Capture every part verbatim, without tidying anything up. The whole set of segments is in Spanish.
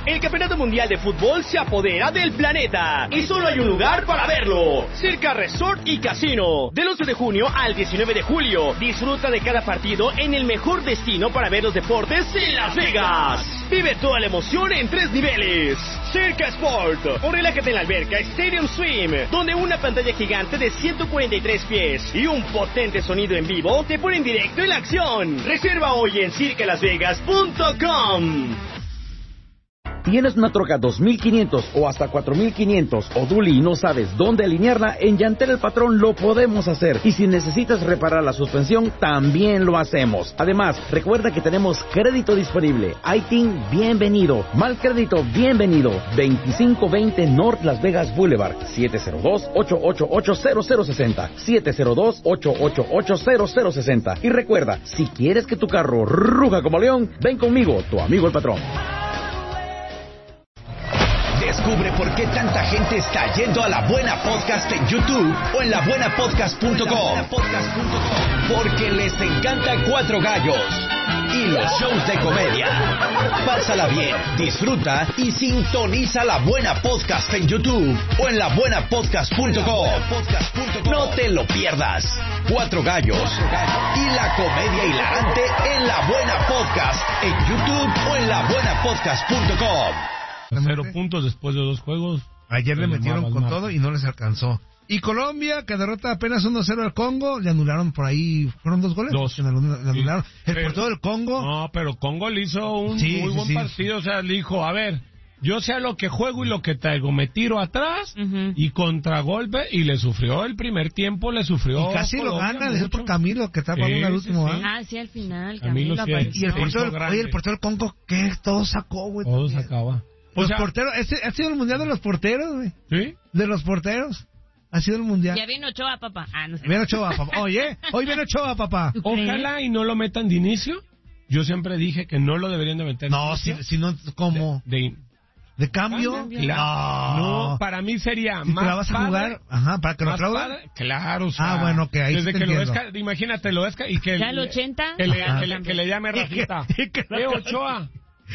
El Campeonato Mundial de Fútbol se apodera del planeta y solo hay un lugar para verlo. Circa Resort y Casino. Del once de junio al diecinueve de julio. Disfruta de cada partido en el mejor destino para ver los deportes en Las Vegas. Vive toda la emoción en tres niveles. Circa Sport. O relájate en la alberca Stadium Swim, donde una pantalla gigante de ciento cuarenta y tres pies y un potente sonido en vivo te ponen directo en la acción. Reserva hoy en circa las vegas punto com. ¿Tienes una troca dos mil quinientos o hasta cuatro mil quinientos o Dually y no sabes dónde alinearla? En Llantera El Patrón lo podemos hacer. Y si necesitas reparar la suspensión, también lo hacemos. Además, recuerda que tenemos crédito disponible. I T I N, bienvenido. Mal crédito, bienvenido. veinticinco veinte North Las Vegas Boulevard. siete cero dos, ocho ocho ocho, cero cero seis cero. siete cero dos, ocho ocho ocho, cero cero seis cero. Y recuerda, si quieres que tu carro ruja como león, ven conmigo, tu amigo el patrón. Descubre por qué tanta gente está yendo a La Buena Podcast en YouTube o en la buena podcast punto com. Porque les encanta Cuatro Gallos y los shows de comedia. Pásala bien, disfruta y sintoniza La Buena Podcast en YouTube o en la buena podcast punto com. No te lo pierdas. Cuatro Gallos y la comedia hilarante en La Buena Podcast en YouTube o en la buena podcast punto com. Cero puntos después de dos juegos. Ayer le metieron con todo y no les alcanzó. Y Colombia, que derrota apenas uno cero al Congo, le anularon por ahí, ¿fueron dos goles? Dos. Le anularon. Sí. El Pero, portero del Congo. No, pero Congo le hizo un sí, muy sí, buen sí. partido. O sea, le dijo, a ver, yo sé a lo que juego y lo que traigo. Me tiro atrás uh-huh. y contragolpe. Y le sufrió el primer tiempo, le sufrió. Y casi Colombia, lo gana, es por Camilo, que está sí, jugando al último. sí, sí. Ah, sí, al final. Camilo, Camilo sí, y el portero, del, oye, el portero del Congo, ¿qué? Todo sacó, güey. Todo sacaba. Los o sea, porteros, este ha sido el mundial de los porteros, güey. ¿Sí? De los porteros. Ha sido el mundial. Ya vino Ochoa, papá. Ah, no sé. Viene Ochoa, papá. Oye, hoy viene Ochoa, papá. Ojalá y no lo metan de inicio. Yo siempre dije que no lo deberían de meter. No, si, si no, ¿cómo? De, de, ¿De cambio? cambio. Claro. No, para mí sería si más te la vas a padre, jugar, ajá, para que lo aplaudan. Claro, o sea, ah, bueno, que ahí desde sí que te lo desca, imagínate, lo desca y que ya el ochenta que le, que le, que le llame Rafita. ¿Qué Ochoa?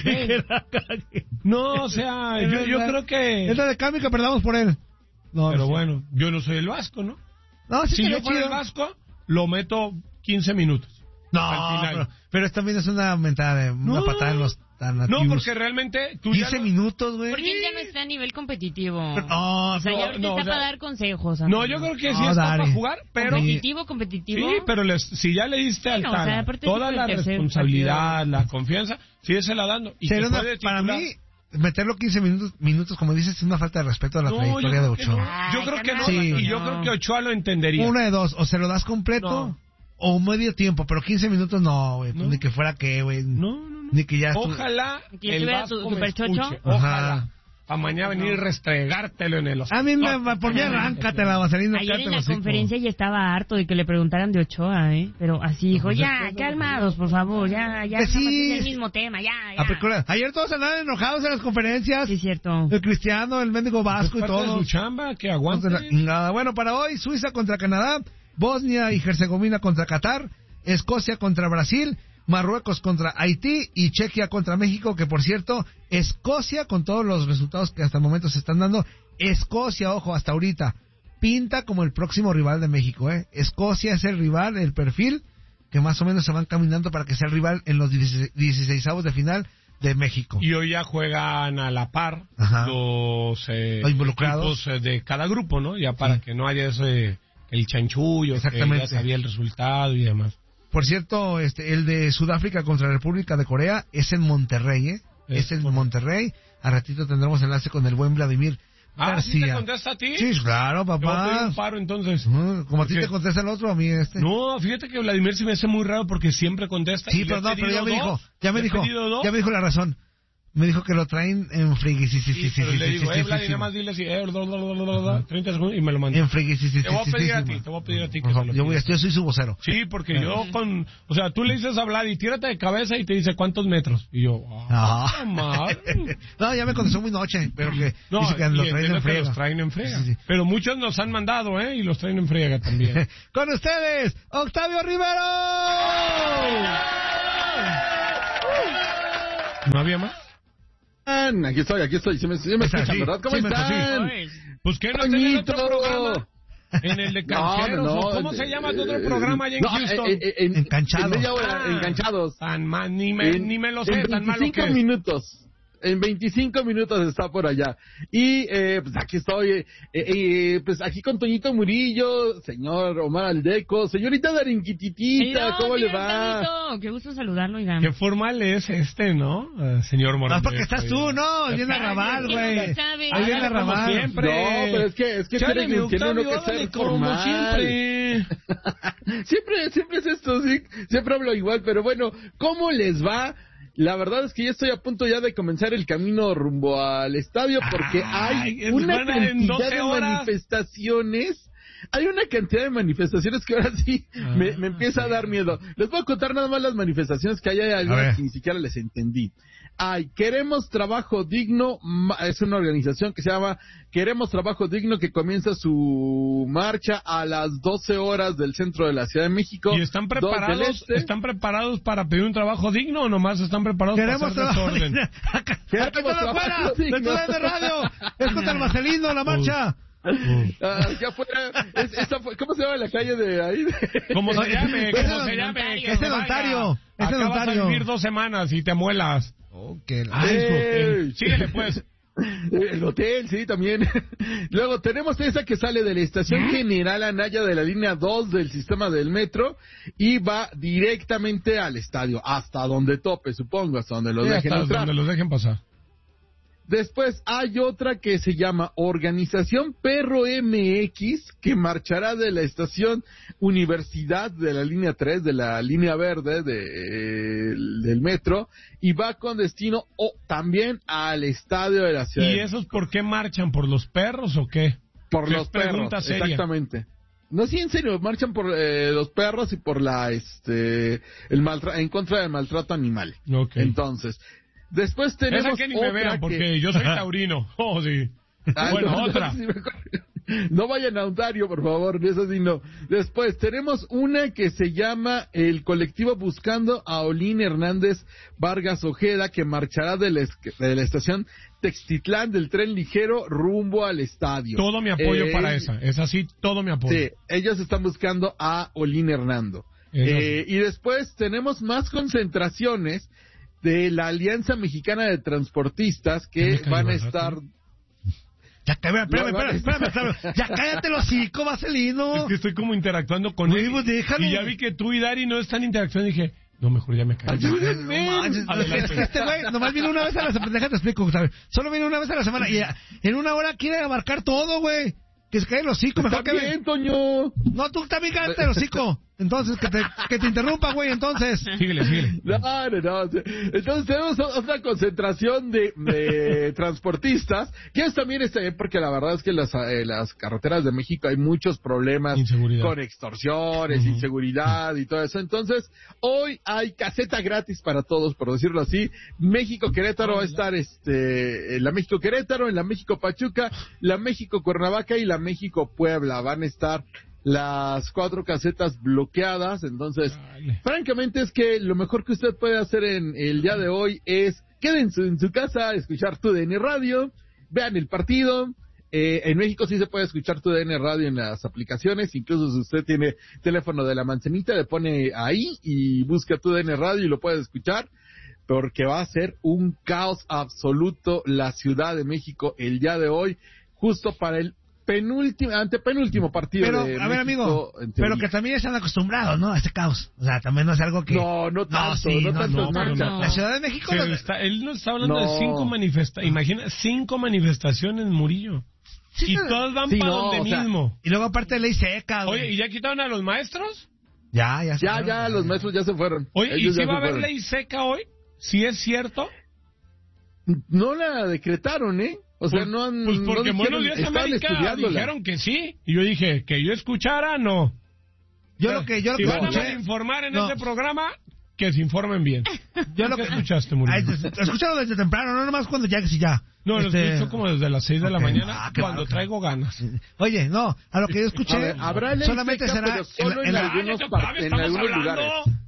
No, o sea, yo, yo creo que... Es de cambio que perdamos por él. No, pero no bueno, yo no soy el Vasco, ¿no? No, sí si yo fuera el Vasco, lo meto quince minutos. No, pero, pero esta también es una mentada, de, una no, patada en los No, porque realmente... Tú quince ya lo... minutos, güey. Porque él ya no está a nivel competitivo. Pero, no, o sea, no, ya ahorita no, está o sea, para dar consejos. ¿no? no, yo creo que sí no, está Dari. para jugar, pero... Competitivo, competitivo. Sí, pero les, si ya le diste al no, Tala o sea, toda la responsabilidad, partido. La confianza, sí, se la dando. Y una, para mí... Meterlo quince minutos, minutos, como dices, es una falta de respeto a la no, trayectoria de Ochoa. No. Yo creo que no, sí. y yo creo que Ochoa lo entendería. Una de dos, o se lo das completo, no. o medio tiempo, pero quince minutos no, güey, no. Ni que fuera que, güey. No, no, no. Ni que ya... Ojalá que el Vasco tu, me escuche. Chocho. Ojalá. A mañana venir y restregártelo en el hospital. A mí me por mí arráncate la vaselina. Ayer en la conferencia ya estaba harto de que le preguntaran de Ochoa, ¿eh? Pero así dijo, ya, calmados, por favor, ya, ya, sí, es el mismo tema, ya, ya. Ayer todos andaban enojados en las conferencias. Sí, cierto. El Cristiano, el mendigo Vasco y todo. Su chamba, que aguante. Nada, bueno, para hoy, Suiza contra Canadá, Bosnia y Herzegovina contra Qatar, Escocia contra Brasil, Marruecos contra Haití y Chequia contra México, que por cierto, Escocia, con todos los resultados que hasta el momento se están dando, Escocia, ojo, hasta ahorita, pinta como el próximo rival de México, ¿eh? Escocia es el rival, el perfil, que más o menos se van caminando para que sea el rival en los dieciseisavos de final de México. Y hoy ya juegan a la par Ajá. los, eh, los involucrados equipos de cada grupo, ¿no? Ya para sí. que no haya ese, el chanchullo, exactamente, que ya sabía el resultado y demás. Por cierto, este, el de Sudáfrica contra la República de Corea es en Monterrey, ¿eh? Es, es en Monterrey. A ratito tendremos enlace con el buen Vladimir ah, García. ¿sí te contesta a ti? Sí, claro, papá. Te voy a pedir un paro, entonces. Uh, como a ti te contesta el otro, a mí este. No, fíjate que Vladimir se me hace muy raro porque siempre contesta. Sí, pero no, pero ya me dijo, ya me dijo, ya me dijo la razón. Me dijo que lo traen en frigui, sí, sí, sí, sí, sí, le digo, eh, Vlad, nada más dile así, eh, treinta segundos y me lo manda. En frigui, sí, sí, Te voy a pedir sí, a sí, ti, te voy a pedir a ti que me lo yo voy, yo soy su vocero. Sí, porque yo con, o sea, tú le dices a Vlad y tírate de cabeza y te dice cuántos metros. Y yo, ah, no. no, ya me contestó muy noche, pero que no, dice que lo traen en friega. los traen en friega. Sí, sí. Pero muchos nos han mandado, eh, y los traen en friega también. Con ustedes, Octavio Rivero. ¿No había más? Aquí estoy, aquí estoy. ¿Sí me, sí me escuchan, verdad? ¿Cómo sí, están? Pues que no tienen otro programa. En el de Cancheros, no, no, ¿cómo eh, se llama tu otro eh, programa allá en no, Houston? eh, eh, en, Encanchados. En media hora, Ah, enganchados. Tan mal, ni me, En- ni me lo sé, en tan malo que veinticinco es. minutos. En veinticinco minutos está por allá. Y eh, pues aquí estoy, eh, eh, pues aquí con Toñito Murillo, señor Omar Aldeco, señorita Darinquititita, Hello, ¿cómo le señor va? Carlito. Qué gusto saludarlo, oigan. Qué formal es este, ¿no? Eh, señor Morales. No, porque estás tú, ¿no? Viene a Raval, güey. ¿Quién sabe? Ahí viene a Como Raval. siempre. No, pero es que, es que Chale, tiene, mi que- tiene uno Octavio, que ser háblale como formal. siempre. siempre, siempre es esto, sí, siempre hablo igual, pero bueno, ¿cómo les va? La verdad es que ya estoy a punto ya de comenzar el camino rumbo al estadio porque Ay, hay es una buena, en cantidad doce de horas. manifestaciones. Hay una cantidad de manifestaciones que ahora sí Ah, me, me empieza a dar miedo. Les voy a contar nada más las manifestaciones que hay, hay ver. algunas que ni siquiera les entendí. Hay Queremos Trabajo Digno, ma- es una organización que se llama Queremos Trabajo Digno que comienza su marcha a las doce horas del centro de la Ciudad de México. ¿Y están dos del preparados, este. están preparados para pedir un trabajo digno o nomás están preparados Queremos para hacer trabajo. desorden? Acá, Queremos acá está trabajo afuera. digno. De tu de radio. Es contra el Marcelino, la marcha. Ah, ya fuera, es- esa fue- ¿cómo se llama la calle de ahí? Como se llame, Ese como es se el llame. Ontario. que Es se el vaya. Ontario, es el Acá vas a Ontario. vivir dos semanas y te muelas. Okay. Ay, ¡Ey! eh, síguele pues. El hotel, sí, también. Luego tenemos esa que sale de la estación General Anaya de la línea dos del sistema del metro y va directamente al estadio, hasta donde tope, supongo, hasta donde los Sí, dejen hasta entrar. donde los dejen pasar. Después hay otra que se llama Organización Perro M X, que marchará de la estación Universidad de la línea tres, de la línea verde de, eh, del metro, y va con destino o también al estadio de la ciudad. ¿Y esos por qué marchan? ¿Por los perros o qué? Por ¿Qué los pregunta perros, seria? exactamente. No, sí, en serio, marchan por eh, los perros y por la, este, el maltra en contra del maltrato animal. Ok. Entonces, después tenemos Esa que ni me otra vean, porque que- yo soy taurino. Oh, sí. Ah, Bueno, no, no, otra. sí, mejor. No vayan a Ontario, por favor, eso sí no. Después tenemos una que se llama el colectivo Buscando a Olín Hernández Vargas Ojeda, que marchará de la, es- de la estación Textitlán del tren ligero rumbo al estadio. Todo mi apoyo Eh, para esa. Es así, todo mi apoyo. Sí, ellos están buscando a Olín Hernando. Eso Eh, y después tenemos más concentraciones de la Alianza Mexicana de Transportistas Ya que me cayó van a el rato. estar... Ya, cállate, espérame, No, espérame, espérame, espérame, espérame. Ya cállate los hocico, Vaselino. Es que estoy como interactuando con Güey, él. pues déjalo. Y ya vi que tú y Dari no están interactuando y dije, no, mejor ya me callo. Ayúdenme. No manches, Adelante. es que este güey nomás viene una vez a la semana. Déjate explico, ¿sabes? Solo viene una vez a la semana y en una hora quiere abarcar todo, güey. Que se cae el hocico, Está mejor que bien, Toño. No, tú también cállate el hocico. Entonces, que te, que te interrumpa, güey, entonces. Síguele, síguele. No, no, no. Entonces tenemos o- otra concentración de, de transportistas, que es también este, porque la verdad es que las, eh, las carreteras de México hay muchos problemas Inseguridad. con extorsiones, Ujú. inseguridad y todo eso. Entonces, hoy hay caseta gratis para todos, por decirlo así. México Querétaro va a estar este, en la México Querétaro, en la México Pachuca, la México Cuernavaca y la México Puebla. Van a estar las cuatro casetas bloqueadas, entonces Dale. francamente es que lo mejor que usted puede hacer en el día de hoy es quédense en su casa, escuchar tu D N Radio, vean el partido. Eh, en México sí se puede escuchar tu D N Radio en las aplicaciones, incluso si usted tiene teléfono de la manzanita, le pone ahí y busca tu D N Radio y lo puede escuchar, porque va a ser un caos absoluto la Ciudad de México el día de hoy, justo para el penúltimo, antepenúltimo partido Pero, de a ver, México, amigo, en pero teoría. que también están acostumbrados, ¿no? A este caos. O sea, también no es algo que... No, no tanto, sí, no tanto, no, pero marcha. no. La Ciudad de México... Pero lo- está- él nos está hablando No. de cinco manifestaciones. Imagina, cinco manifestaciones, Murillo. Sí, y pero- todos van Sí, para no, donde o sea, mismo. Y luego aparte ley seca, güey. Oye, ¿y ya quitaron a los maestros? Ya, ya. se Ya, fueron, ya, los maestros ya se fueron. Oye, ¿y Ellos si ya va a se haber fueron. ley seca hoy? ¿Si es cierto? No la decretaron, ¿eh? O sea, Pues- no han... Pues no porque dijeron, Buenos Días estaban América estudiándola. dijeron que sí. Y yo dije, que yo escuchara, no. Yo lo que, yo lo Si que van a escuché... informar en No. este programa, que se informen bien. Yo lo ¿Qué que... escuchaste, Murillo? Ay, des- escúchalo desde temprano, no nomás cuando llegues y ya. No, lo Este, escucho como desde las seis de la ok. mañana, Ah, qué cuando bueno, traigo ganas. Oye, no, a lo que yo escuché, A ver, habrá ley solamente seca, será pero solo en, en la- algunos Cállate, par- Octavio, en estamos algunos hablando. lugares.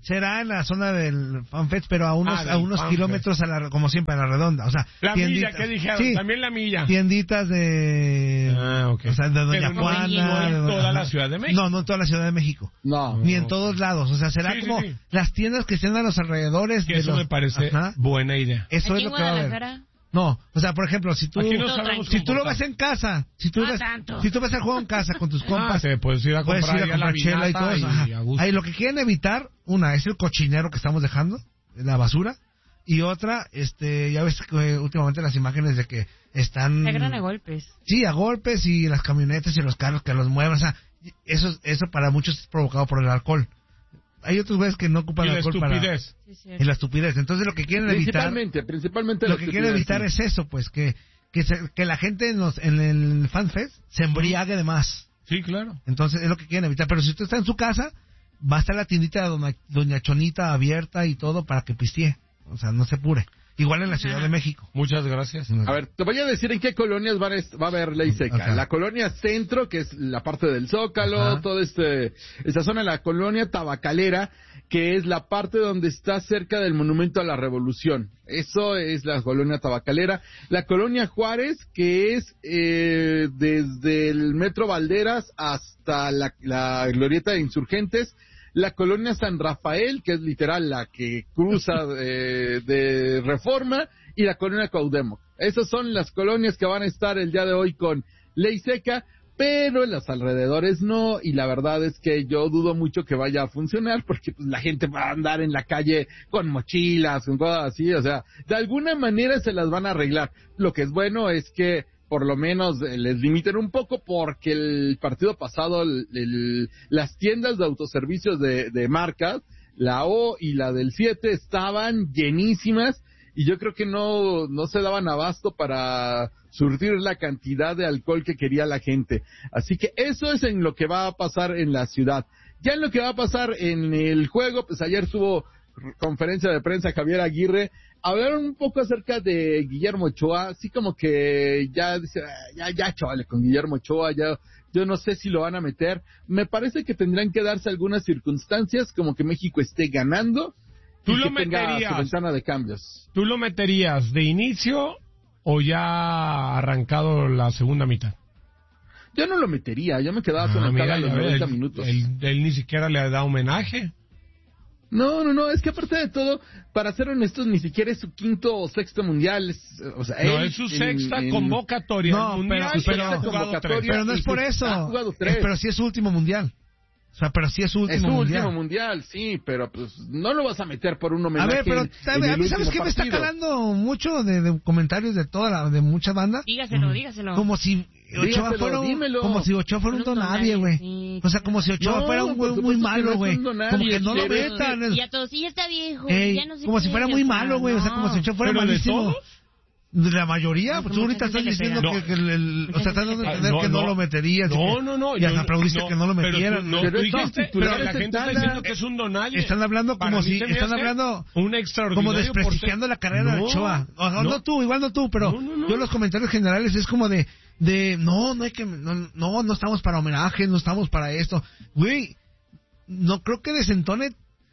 Será en la zona del FanFest, pero a unos, Ah, a unos FanFest. kilómetros, a la, como siempre, a la redonda. O sea, La tienditas- milla, ¿qué dijeron? Sí, También la milla. tienditas de... Ah, ok. O sea, de Doña Pero no Juana. en- de no en Doña- toda la ajá. Ciudad de México. No, no en toda la Ciudad de México. No. Ni en todos lados. O sea, será Sí, sí, como sí. las tiendas que estén a los alrededores. Que de eso los- me parece Ajá. buena idea. Eso Aquí es en lo que va a haber. Guadalajara. No, o sea, por ejemplo, si tú... Aquí no Todo sabemos Si tú lo comportar. ves en casa, si tú No ves, tanto. si tú ves el juego en casa con tus compas, Ah, sí, puedes ir a puedes comprar, ir a ahí a la comprar chela y todo vinata eso. y ajá. a gusto. Ahí lo que quieren evitar, una, es el cochinero que estamos dejando, la basura, y otra, este, ya ves que últimamente las imágenes de que están... Se agarran a golpes. Sí, a golpes y las camionetas y los carros que los mueven, o sea, eso, eso para muchos es provocado por el alcohol. Hay otros güeyes que no ocupan Y la alcohol para... estupidez. Sí, sí. Y la estupidez. Entonces lo que quieren evitar... Principalmente, principalmente Lo la que quieren evitar estupidez, es eso, pues, que, que, se- que la gente en, los, en el FanFest se embriague de más. Sí, claro. Entonces es lo que quieren evitar. Pero si usted está en su casa, va a estar la tiendita de Doña, Doña Chonita abierta y todo para que pistee. O sea, no se apure. Igual en la Ciudad de México. Muchas gracias. A ver, te voy a decir en qué colonias va a, est- va a haber ley seca. Ajá. La colonia Centro, que es la parte del Zócalo, Ajá. toda este, esta zona, la colonia Tabacalera, que es la parte donde está cerca del Monumento a la Revolución. Eso es la colonia Tabacalera. La colonia Juárez, que es eh, desde el Metro Valderas hasta la, la Glorieta de Insurgentes. La colonia San Rafael, que es literal la que cruza eh, de Reforma, y la colonia Cuauhtémoc. Esas son las colonias que van a estar el día de hoy con ley seca, pero en los alrededores no, y la verdad es que yo dudo mucho que vaya a funcionar, porque pues, la gente va a andar en la calle con mochilas, con cosas así, o sea, de alguna manera se las van a arreglar. Lo que es bueno es que por lo menos eh, les limiten un poco, porque el partido pasado el, el, las tiendas de autoservicios de, de marcas, la O y la del siete, estaban llenísimas y yo creo que no, no se daban abasto para surtir la cantidad de alcohol que quería la gente. Así que eso es en lo que va a pasar en la ciudad. Ya en lo que va a pasar en el juego, pues ayer tuvo conferencia de prensa Javier Aguirre, hablaron un poco acerca de Guillermo Ochoa, así como que ya dice, ya, ya chavales, con Guillermo Ochoa, ya, yo no sé si lo van a meter. Me parece que tendrán que darse algunas circunstancias, como que México esté ganando, ¿Tú y lo que tenga meterías? su ventana de cambios. ¿Tú lo meterías de inicio o ya arrancado la segunda mitad? Yo no lo metería, yo me quedaba con Ah, el mira, cara a los ya ves, noventa él- minutos. Él, él ni siquiera le da homenaje. No, no, no, es que aparte de todo, para ser honestos, ni siquiera es su quinto o sexto mundial, es, o sea, No, él es su en- sexta en- convocatoria. No, al mundial, pero- y pero- ya ha jugado convocatoria. tres. Pero no es y por se- eso. ha jugado tres. Eh, pero sí es su último mundial. O sea, pero sí es su último Es su mundial. último mundial, sí, pero pues no lo vas a meter por un A homenaje. ver, pero en- ¿sabe- en a el mí sabes último qué me está partido. calando mucho de, de comentarios de toda la, de mucha banda. Dígaselo, dígaselo. Como si Ochoa Dígaselo, fuera un, dímelo. como si Ochoa fuera un Fuera un donadie, don güey. nadie, sí, O sea, como si Ochoa No, fuera un por güey muy supuesto que no malo, es güey. un don nadie, Como que no lo pero- metan. Y a todos, sí, ya está viejo. Ey, ya no sé como qué, si fuera ya muy está, malo, güey. O sea, como si Ochoa fuera ¿Pero de malísimo. todos? De la mayoría, No, pues pues tú mucha ahorita estás gente le diciendo pega. que, que el, el- o sea, estás dando a Mucha gente entender le que pega. no, No, lo meterías. No, y que- no, no. Y yo hasta no- aplaudiste no, que no lo pero tú- metieran. No, Pero tú es que dijiste, titular pero la es gente está Santana. diciendo que es un donadie. Están hablando Para como mí si, se me están hace hablando un extraordinario como desprestigiando portero. la carrera de No, Ochoa. O sea, no, no. tú, igual no tú, pero No, no, no. yo los comentarios generales es como de, de, no, no hay que, no, no, no estamos para homenaje, no estamos para esto. Güey, no creo que desentone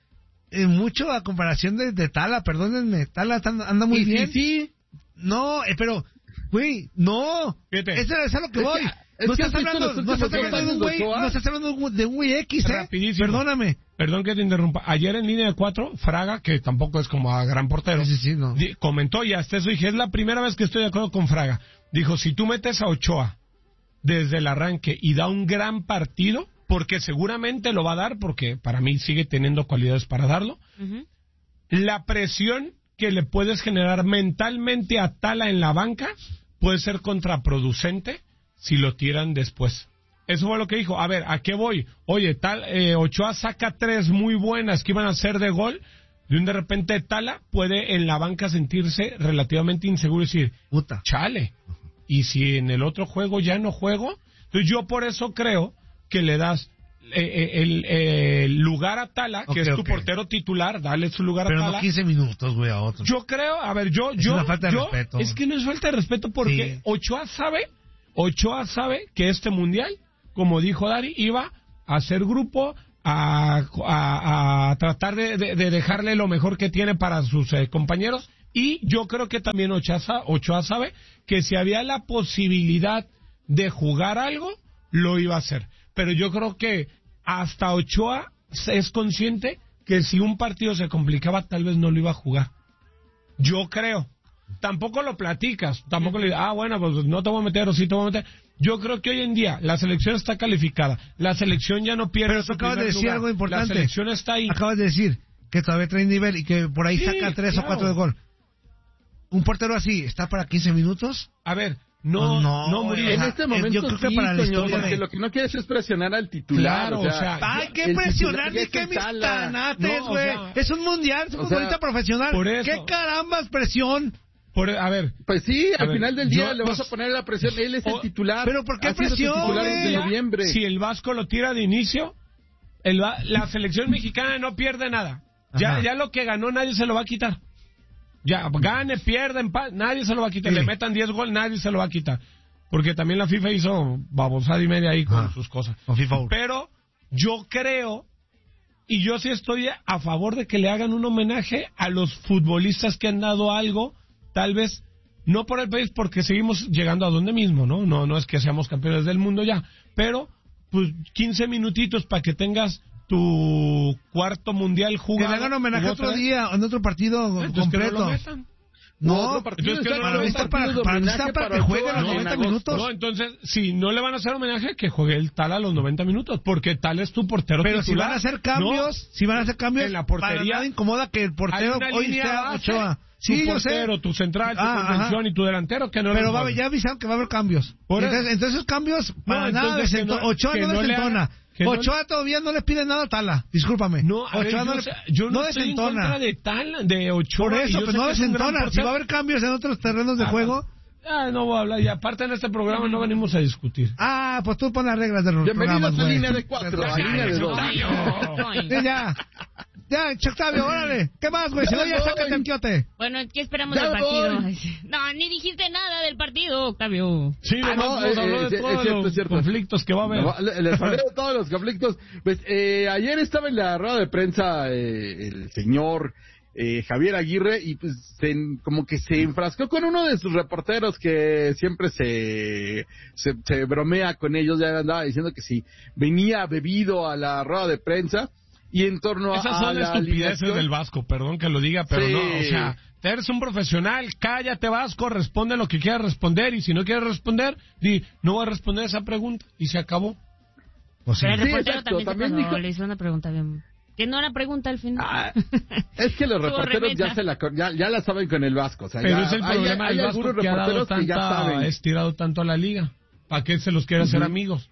eh, mucho a comparación de, de Tala, perdónenme, Tala anda, anda muy Y sí, bien. sí. No, eh, pero, güey, no. Fíjate. Eso es a lo que Es voy. que- es no que estás has visto hablando, los no últimos estás hablando de un años de güey, Ochoa. no estás hablando de un- de un güey X, eh. Rapidísimo. Perdóname. Perdón que te interrumpa. Ayer en línea de cuatro, Fraga, que tampoco es como a gran portero, Sí, sí, sí, no. di- comentó, y hasta eso dije, es la primera vez que estoy de acuerdo con Fraga. Dijo, si tú metes a Ochoa desde el arranque y da un gran partido, porque seguramente lo va a dar, porque para mí sigue teniendo cualidades para darlo, Ujú. la presión que le puedes generar mentalmente a Tala en la banca puede ser contraproducente si lo tiran después. Eso fue lo que dijo. A ver, ¿a qué voy? Oye, tal, eh, Ochoa saca tres muy buenas que iban a ser de gol, y un de repente Tala puede en la banca sentirse relativamente inseguro y decir, Puta. chale, y si en el otro juego ya no juego, entonces yo por eso creo que le das eh, eh, el, eh, el lugar a Tala, que Ok, es tu ok. portero titular, dale su lugar Pero a no Tala. quince minutos, güey, a otro. Yo creo, a ver, yo, Es yo, una falta de yo- respeto. es que no es falta de respeto porque Sí. Ochoa sabe, Ochoa sabe que este mundial, como dijo Dari, iba a hacer grupo, a, a, a tratar de, de, de dejarle lo mejor que tiene para sus eh, compañeros. Y yo creo que también Ochoa, Ochoa sabe que si había la posibilidad de jugar algo, lo iba a hacer. Pero yo creo que hasta Ochoa es consciente que si un partido se complicaba, tal vez no lo iba a jugar. Yo creo. Tampoco lo platicas, tampoco le dices, ah, bueno, pues no te voy a meter o sí te voy a meter. Yo creo que hoy en día la selección está calificada, la selección ya no pierde. Pero tú acabas de decir lugar. algo importante. La selección está ahí. Acabas de decir que todavía trae nivel y que por ahí Sí, saca tres claro. o cuatro de gol. ¿Un portero así está para quince minutos? A ver, no, No, no, Murillo. o En sea, este momento yo creo que sí, para la Toño, historia porque de- lo que no quieres es presionar al titular. Claro, o sea, o sea, Ay, qué el presionar, titular ni ya qué es mis Sala. tanates, No, o güey. sea, Es un mundial, es un o futbolista sea, profesional. por eso. ¿Qué carambas presión? Por, a ver, Pues sí, A al ver, final del día yo- le vas pues- a poner la presión. Él es el o- titular. pero ¿por qué Ha sido presión, titular desde güey? noviembre. si el Vasco lo tira de inicio, el, Va- la selección mexicana no pierde nada. Ya, Ajá. ya lo que ganó nadie se lo va a quitar. Ya, gane, pierda, empa- nadie se lo va a quitar. Sí. Le metan diez goles, nadie se lo va a quitar. Porque también la FIFA hizo babosada y media ahí con Ajá. sus cosas. Con FIFA uno. Pero yo creo, y yo sí estoy a favor de que le hagan un homenaje a los futbolistas que han dado algo, tal vez no por el país, porque seguimos llegando a donde mismo, ¿no? No, no es que seamos campeones del mundo ya, pero pues quince minutitos para que tengas tu cuarto mundial Que jugado. le hagan homenaje otra otro vez. día, en otro partido Entonces, que no lo completo. metan. No, otro partido, entonces, ¿qué exacto, no lo un metan? para- partido de para- homenaje para que Ochoa juegue los en noventa agosto. minutos. No, entonces, si no le van a hacer homenaje, que juegue el tal a los noventa minutos, porque tal es tu portero Pero si titular. van a hacer cambios, si van a hacer cambios, En la portería para nada incomoda que el Hay portero una hoy línea sea base, Ochoa. tu Sí, yo sé. portero, tu central, tu Ah, contención ajá. y tu delantero, que no Pero los va, juegue. ya avisaron que va a haber cambios. Por entonces, eso. entonces esos cambios para No, nada entonces que desentona. no- Ochoa que no, no le desentona. haga- que no- Ochoa todavía no le pide nada a Tala. Discúlpame. No, a ver, Ochoa yo, no, le, sé- yo no, estoy en desentona. contra de tal, de Ochoa. Por y eso, yo pues sé no que es un gran desentona. Si portero. va a haber cambios en otros terrenos de Ah, juego. Ah, no voy a hablar. Y aparte en este programa no venimos a discutir. Ah, pues tú pon las reglas de los Bienvenidos programas, a güey. línea de cuatro, a línea de dos. Sí, ya. Ya, Choctavio, órale. ¿Qué más, güey? Si no, ya Ya sácate voy. el quiote. Bueno, ¿qué esperamos Ya del partido? voy. No, ni dijiste nada del partido, Octavio. Sí, Ah, nomás no, nos eh, habló eh, de es todos cierto, los es cierto. conflictos que va a haber. No, le- Les hablé de todos los conflictos. Pues eh, ayer estaba en la rueda de prensa eh, el señor eh, Javier Aguirre y pues se en- como que se enfrascó con uno de sus reporteros que siempre se, se, se bromea con ellos. Ya andaba diciendo que si venía bebido a la rueda de prensa y en torno Esas a son la estupideces alineación- del Vasco, perdón que lo diga, pero Sí. no, o sea, eres un profesional, cállate Vasco, responde lo que quieras responder y si no quieres responder, di, no voy a responder esa pregunta y se acabó. Pues sí. Pero el Sí, reportero exacto, también, también se pasó, dijo- le hizo una pregunta bien... Que no era pregunta al final. Ah, es que los Estuvo reporteros ya remesa. se la con- ya, ya la saben con el Vasco, o sea, Pero ya- es el hay- problema hay del Vasco algunos que ha dado reporteros que ya tanta, saben. ha estirado tanto a la liga. ¿Para qué se los quiere hacer Ujú. amigos?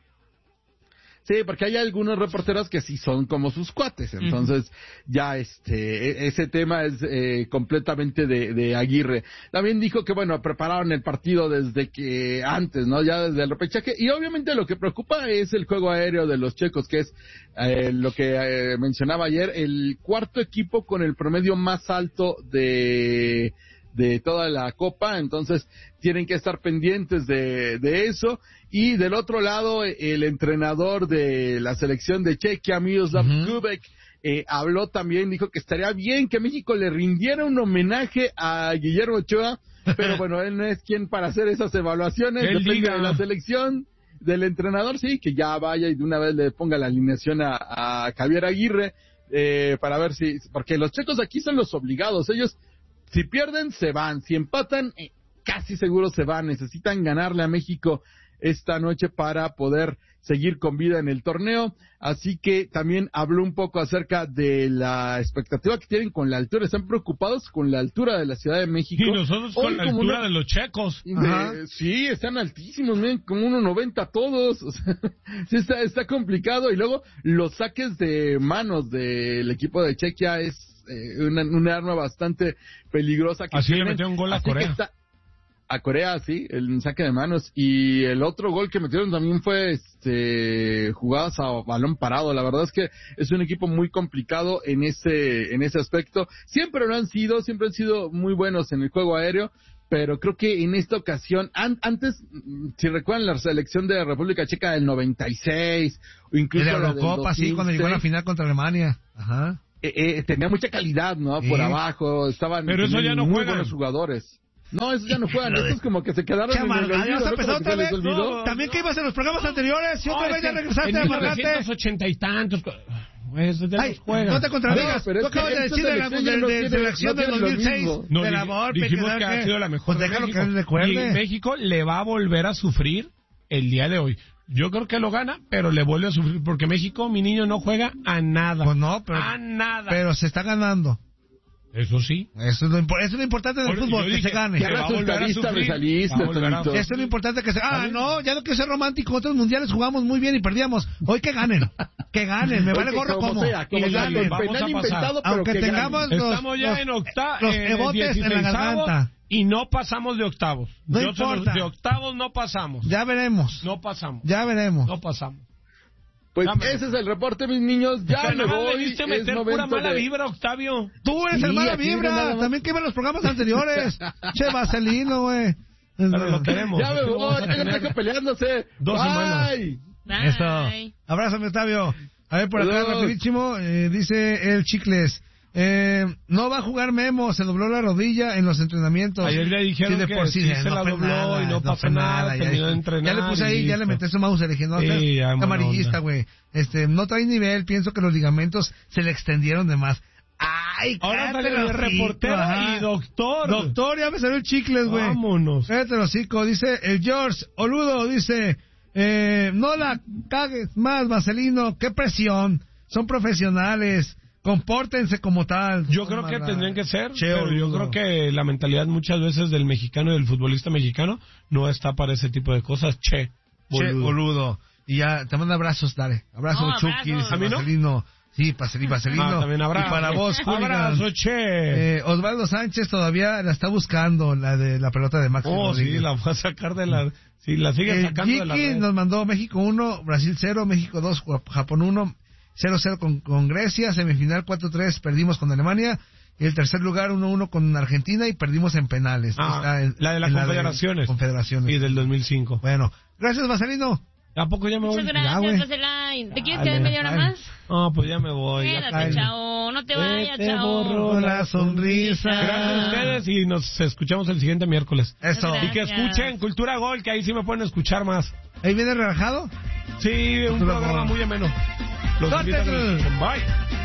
Sí, porque hay algunos reporteros que sí son como sus cuates, entonces ya este e- ese tema es eh, completamente de, de Aguirre. También dijo que bueno, prepararon el partido desde que antes, ¿no? Ya desde el repechaje y obviamente lo que preocupa es el juego aéreo de los checos, que es eh, lo que eh, mencionaba ayer, el cuarto equipo con el promedio más alto de de toda la copa, entonces tienen que estar pendientes de, de eso. Y del otro lado, el entrenador de la selección de Chequia, Miroslav Ujú. Kubek, eh, habló también, dijo que estaría bien que México le rindiera un homenaje a Guillermo Ochoa, pero bueno, él no es quien para hacer esas evaluaciones, Él depende diga. de la selección, del entrenador, sí, que ya vaya y de una vez le ponga la alineación a, a Javier Aguirre, eh, para ver si, porque los checos aquí son los obligados, ellos si pierden, se van. Si empatan, eh, casi seguro se van. Necesitan ganarle a México esta noche para poder seguir con vida en el torneo. Así que también habló un poco acerca de la expectativa que tienen con la altura. Están preocupados con la altura de la Ciudad de México. Y nosotros Hoy con la como altura no- de los checos. de- Ajá. sí, están altísimos, miren, como uno noventa todos. O sea, sí está, está complicado. Y luego los saques de manos del equipo de Chequia es eh, una, una arma bastante peligrosa. Que Así le tienen. metieron gol a Así que Corea. está- a Corea, sí, el saque de manos. Y el otro gol que metieron también fue este jugadas a balón parado. La verdad es que es un equipo muy complicado en ese en ese aspecto. Siempre lo han sido, siempre han sido muy buenos en el juego aéreo, pero creo que en esta ocasión, an, antes, si recuerdan la selección de República Checa del noventa y seis, o incluso la la del Eurocopa, sí, cuando llegó a la final contra Alemania. Ajá. Eh, eh, tenía mucha calidad, ¿no? Sí. Por abajo, estaban Pero eso ya no muy juegan. buenos jugadores. No, esos ya no juegan, estos como que se quedaron Qué en el amargado, olvido, ¿ya ¿no? empezó Como que otra se les vez? olvidó. No. También que ibas en los programas anteriores y otra No, vez ya es que regresaste en a mil amargarte. novecientos ochenta y tantos. Pues, ya Ay, los juegan. no te contradigas. No, pero Tú es que acabas de esta decir de la, selección de, ya no de, tiene- de la acción no del tiene lo dos mil seis. mismo. No, de la di- Volpe, dijimos que, que- ha sido la mejor Pues de déjalo México. que él recuerde. Y México le va a volver a sufrir el día de hoy. Yo creo que lo gana, pero le vuelve a sufrir porque México, mi niño, no juega a nada. Pues no, pero, a nada. pero se está ganando. Eso sí. Eso es lo, impo- eso es lo importante del Por- fútbol, yo que dije, se gane. que Ya va a volver a resultadista sufrir. me saliste, Va a volver a- Tonito. Eso es lo importante que se... Ah, no, ya no quiero ser romántico. Otros mundiales jugamos muy bien y perdíamos. Hoy que ganen. Que ganen. Me vale Oye, gorro como como. sea, como Que sea, ganen. con vamos penal a pasar. inventado, pero Aunque que ganen. tengamos los, Estamos ya los- en octavos. los ebotes en la garganta. Y no pasamos de octavos. No Yo se los- importa. de octavos no pasamos. Ya veremos. No pasamos. Ya veremos. No pasamos. Pues Dame. ese es el reporte, mis niños. Ya Pero me nada más voy. le viste es meter pura momento mala de- vibra, Octavio. Tú eres Sí, el mala aquí viene vibra. nada más. También que iba en los programas anteriores. Che, vaselino, güey. Pero lo queremos. Ya me Aquí voy. vamos a Ya me tener dejo peleándose. dos Bye. semanas. Bye. Eso. Abrázame, Octavio. A ver, por acá, Saludos. rapidísimo, eh, dice el Chicles. Eh, no va a jugar Memo, se dobló la rodilla en los entrenamientos. Ayer le dijeron de que por sí se la fue dobló y no pasó fue nada, ya, terminó de ya entrenar le puse y ahí, ya le listo. metí su mouse, le dije, no, Sí, estás ya, buena amarillista, onda. güey. Este, no trae nivel, pienso que los ligamentos se le extendieron de más. Ay, Ahora cállate sale de el hocico, reportero ajá. y doctor. Doctor, ya me salió el chicles, güey. Vámonos. Cállate el hocico, dice el George Oludo, dice, eh, no la cagues más, Marcelino, qué presión, son profesionales, compórtense como tal. Yo creo que Mala- tendrían que ser, Che, pero yo Oludo. creo que la mentalidad muchas veces del mexicano y del futbolista mexicano no está para ese tipo de cosas. Che, Che, boludo. Boludo. Y ya, te mando abrazos, dale. Abrazo, No, Chucky, abrazos. dice ¿A mí no? Marcelino. Sí, Pacelino, Pacelino. Ah, también abrazo. Y para vos, Hooligan. Abrazo, che. Eh, Osvaldo Sánchez todavía la está buscando, la de la pelota de Maxi oh, sí, Rodríguez. la voy a sacar de la... Sí, la siguen Eh, sacando de la Jiki red. nos mandó México uno, Brasil cero, México dos, Japón uno, cero cero con, con Grecia, semifinal cuatro tres, perdimos con Alemania, y el tercer lugar uno uno con Argentina y perdimos en penales. Ah, Está en- la de las en confederaciones. confederaciones. Y del dos mil cinco. Bueno, gracias, Marcelino. ¿A poco ya me voy? Muchas Ya, güey. gracias, Roseline. ¿Te quieres Dale, quedar media hora dale. más? No, pues ya me voy. ya Quédate, cállate. chao. No te vayas, Te chao. borro Con la sonrisa. Gracias a ustedes y nos escuchamos el siguiente miércoles. Eso. Gracias. Y que escuchen Cultura Gol, que ahí sí me pueden escuchar más. Ahí viene relajado. Sí, un Cultura programa Gol. muy ameno. Los Corte, invito a que lo Cruz. escuchen. Bye.